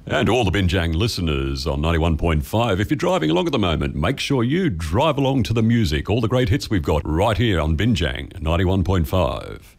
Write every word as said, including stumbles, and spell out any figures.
And all the Binjang listeners on ninety-one point five, if you're driving along at the moment, make sure you drive along to the music. All the great hits we've got right here on Binjang ninety-one point five.